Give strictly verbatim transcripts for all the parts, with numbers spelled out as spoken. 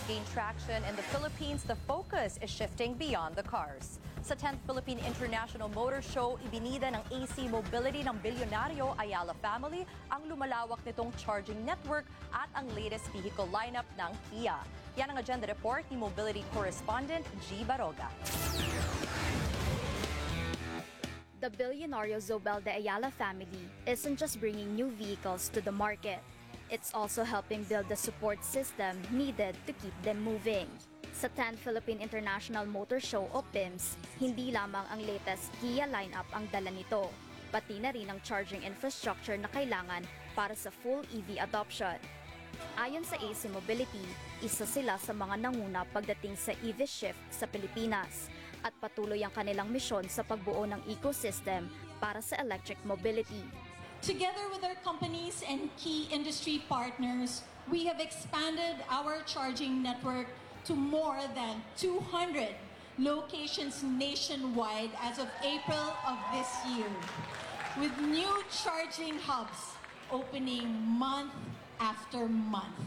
gain traction in the Philippines, the focus is shifting beyond the cars. Sa tenth Philippine International Motor Show, ibinida ng A C Mobility ng bilyonaryo Ayala family ang lumalawak nitong charging network at ang latest vehicle lineup ng Kia. Yan ang agenda report ni Mobility Correspondent G. Baroga. The billionaire Zobel de Ayala family isn't just bringing new vehicles to the market. It's also helping build the support system needed to keep them moving. Sa tenth Philippine International Motor Show o P I M S, hindi lamang ang latest Kia lineup ang dala nito, pati na rin ang charging infrastructure na kailangan para sa full E V adoption. Ayon sa A C Mobility, isa sila sa mga nanguna pagdating sa E V shift sa Pilipinas at patuloy ang kanilang misyon sa pagbuo ng ecosystem para sa electric mobility. Together with our companies and key industry partners, we have expanded our charging network to more than two hundred locations nationwide as of April of this year, with new charging hubs opening month after month.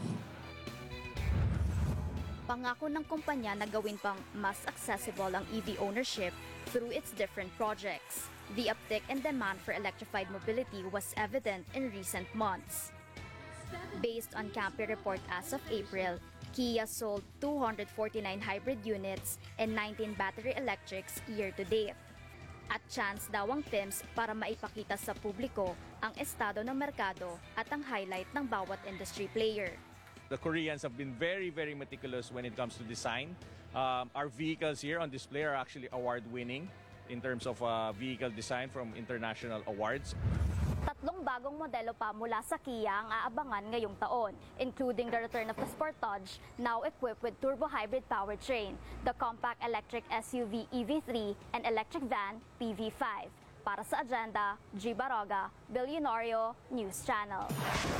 Pangako ng kumpanya na gawin pang mas accessible ang E V ownership through its different projects. The uptick in demand for electrified mobility was evident in recent months. Based on Campi report as of April, Kia sold two hundred forty-nine hybrid units and nineteen battery electrics year-to-date. At chance daw ang P I M S para maipakita sa publiko ang estado ng merkado at ang highlight ng bawat industry player. The Koreans have been very, very meticulous when it comes to design. Um, our vehicles here on display are actually award-winning in terms of uh, vehicle design from international awards. Tatlong bagong modelo pa mula sa Kia ang aabangan ngayong taon, including the return of the Sportage, now equipped with turbo hybrid powertrain, the compact electric S U V E V three, and electric van P V five. Para sa agenda, G. Baroga, Billionario News Channel.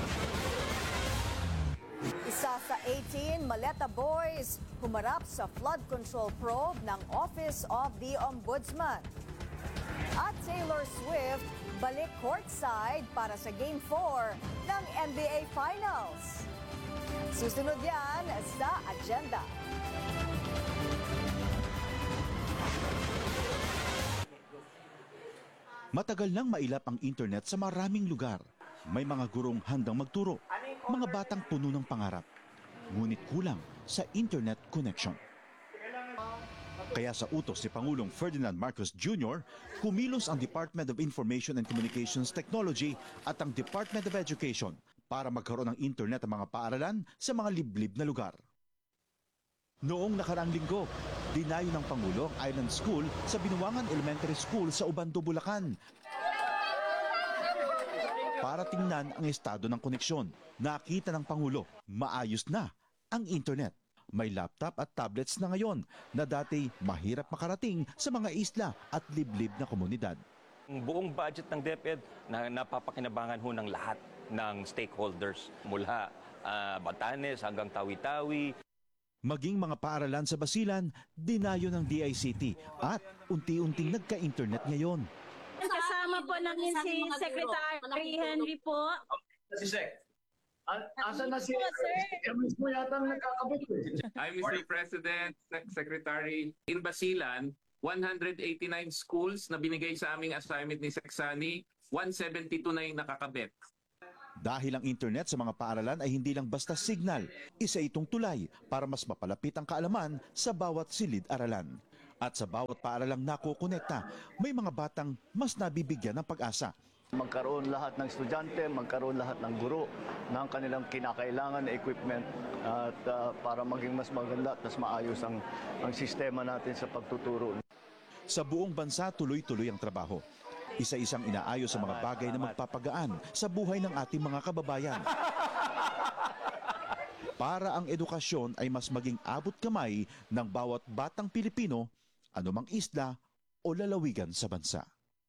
Isa sa eighteen Maleta Boys humarap sa flood control probe ng Office of the Ombudsman. At Taylor Swift balik courtside para sa Game four ng N B A Finals. Susunod yan sa agenda. Matagal nang mailap ang internet sa maraming lugar. May mga gurong handang magturo, mga batang puno ng pangarap, ngunit kulang sa internet connection. Kaya sa utos ni Pangulong Ferdinand Marcos Junior, kumilos ang Department of Information and Communications Technology at ang Department of Education para magkaroon ng internet ang mga paaralan sa mga liblib na lugar. Noong nakaraang linggo, dinayo ng Pangulo ang Island School sa Binuangan Elementary School sa Ubando, Bulacan, para tingnan ang estado ng koneksyon. Nakita ng Pangulo, maayos na ang internet. May laptop at tablets na ngayon na dati mahirap makarating sa mga isla at liblib na komunidad. Ang buong budget ng DepEd na napapakinabangan ho ng lahat ng stakeholders mula uh, Batanes hanggang Tawi-Tawi. Maging mga paaralan sa Basilan, dinayo ng D I C T at unti-unting nagka-internet ngayon. Kasama po namin si Secretary Henry po. Si Sec. Asa na si Emis mo yata nakakabit eh. Hi, Mister President, Secretary. In Basilan, one hundred eighty-nine schools na binigay sa aming assignment ni Seksani, one seventy-two na yung nakakabit. Dahil ang internet sa mga paaralan ay hindi lang basta signal, isa itong tulay para mas mapalapit ang kaalaman sa bawat silid-aralan. At sa bawat paaralang nakukonekta, may mga batang mas nabibigyan ng pag-asa. Magkaroon lahat ng estudyante, magkaroon lahat ng guro ng kanilang kinakailangan na equipment at uh, para maging mas maganda at mas maayos ang, ang sistema natin sa pagtuturo. Sa buong bansa, tuloy-tuloy ang trabaho. Isa-isang inaayos sa mga bagay na magpapagaan sa buhay ng ating mga kababayan. Para ang edukasyon ay mas maging abot kamay ng bawat batang Pilipino, anumang isla o lalawigan sa bansa.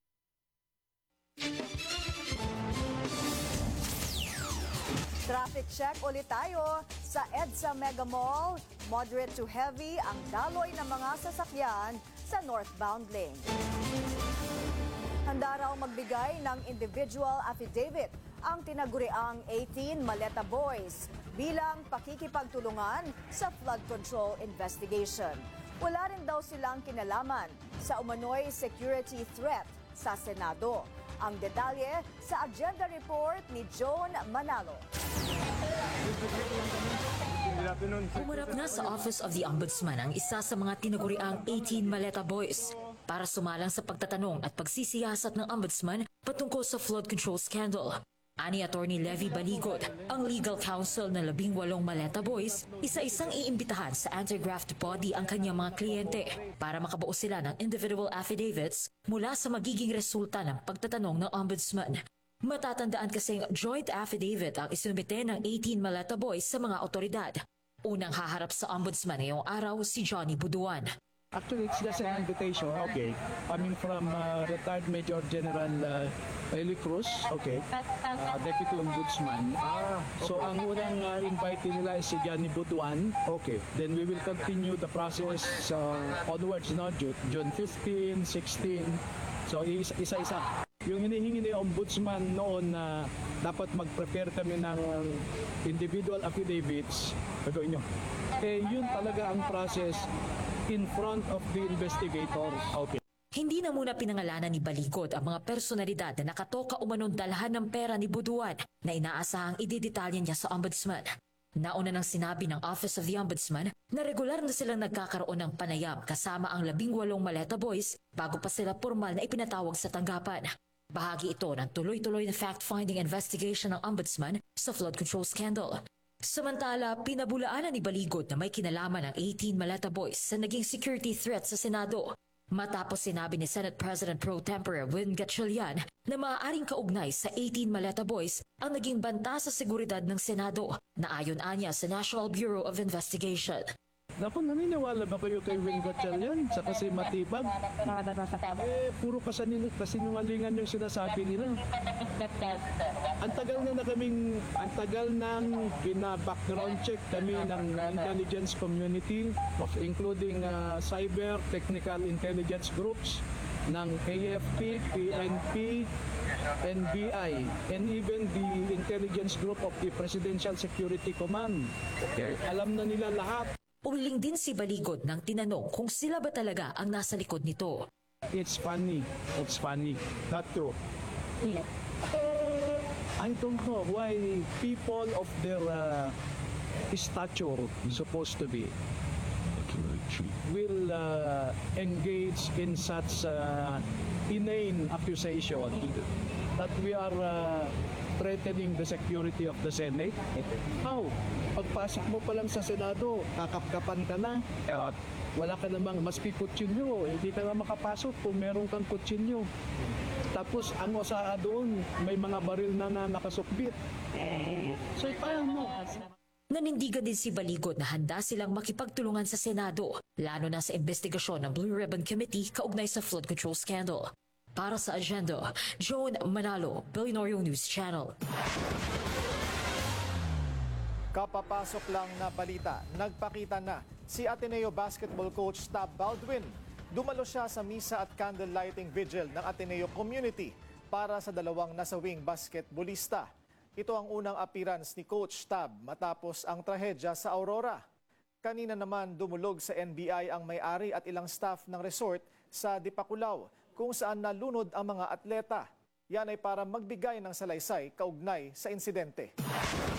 Traffic check ulit tayo sa EDSA Mega Mall. Moderate to heavy ang daloy ng mga sasakyan sa northbound lane. Handa raw magbigay ng individual affidavit ang tinaguriang eighteen Maleta Boys bilang pakikipagtulungan sa flood control investigation. Wala rin daw silang kinalaman sa umano'y security threat sa Senado. Ang detalye sa agenda report ni Joan Manalo. Umarap na sa Office of the Ombudsman ang isa sa mga tinaguriang eighteen Maleta Boys para sumalang sa pagtatanong at pagsisiyasat ng Ombudsman patungkol sa flood control scandal. Ani Attorney Levy Baligod, ang legal counsel ng labing walong Maleta Boys, isa-isang iimbitahan sa anti-graft body ang kanyang mga kliyente para makabuo sila ng individual affidavits mula sa magiging resulta ng pagtatanong ng Ombudsman. Matatandaan kasing joint affidavit ang isinumite ng eighteen Maleta Boys sa mga otoridad. Unang haharap sa Ombudsman ngayong araw si Johnny Buduan. Actually, it's just an invitation. Okay. Coming from uh, retired Major General uh, Eli Cruz. Okay. Uh, Deputy Ombudsman. Ah, so, ang unang uh, invite nila is si Johnny Buduan. Okay. Then we will continue the process uh, onwards, no? June fifteenth, sixteenth. So, isa- isa-isa. Yung hinihingi ni Ombudsman noon na dapat mag-prepare kami ng individual affidavits, gagawin nyo. Eh, yun talaga ang process in front of the investigators. Okay. Hindi na muna pinangalanan ni Baligod ang mga personalidad na nakatoka umanon dalhan ng pera ni Buduan na inaasahang ididetalye niya sa Ombudsman. Nauna nang sinabi ng Office of the Ombudsman na regular na silang nagkakaroon ng panayam kasama ang labing walong Maleta Boys bago pa sila formal na ipinatawag sa tanggapan. Bahagi ito ng tuloy-tuloy na fact-finding investigation ng Ombudsman sa flood control scandal. Samantala, pinabulaanan ni Baligod na may kinalaman ang eighteen Maleta Boys sa naging security threat sa Senado. Matapos sinabi ni Senate President Pro Tempore Win Gatchalian na maaaring kaugnay sa eighteen Maleta Boys ang naging banta sa seguridad ng Senado na ayon-anya sa National Bureau of Investigation. Naku, naniniwala ba kayo kay Win Gatchalian sa kasi matibag? Eh, puro kasanin- kasinungalingan yung sinasabi nila. Ang tagal na na kaming, ang tagal nang bina-background check kami ng intelligence community, including uh, cyber, technical intelligence groups, ng A F P, P N P, N B I, and even the intelligence group of the Presidential Security Command. Okay. Alam na nila lahat. Umiling din si Baligod nang tinanong kung sila ba talaga ang nasa likod nito. It's funny. It's funny. Not true. I don't know why people of their uh, stature, supposed to be, will uh, engage in such uh, inane accusation that we are uh, threatening the security of the Senate. How? Pagpasok mo pa lang sa Senado, kakapkapan ka na. Wala ka namang, mas kutsilyo. Hindi ka na makapasok kung meron kang kutsilyo. Tapos ang osaa doon, may mga baril na, na nakasukbit. So, paano? Nanindigan din si Baligod na handa silang makipagtulungan sa Senado, lalo na sa investigasyon ng Blue Ribbon Committee kaugnay sa flood control scandal. Para sa agenda, Joan Manalo, Billionaire News Channel. Kapapasok lang na balita, nagpakita na si Ateneo basketball coach Tab Baldwin. Dumalo siya sa misa at candle lighting vigil ng Ateneo community para sa dalawang nasawing basketballista. Ito ang unang appearance ni Coach Tab matapos ang trahedya sa Aurora. Kanina naman dumulog sa N B I ang may-ari at ilang staff ng resort sa Dipakulaw kung saan nalunod ang mga atleta. Yan ay para magbigay ng salaysay kaugnay sa insidente.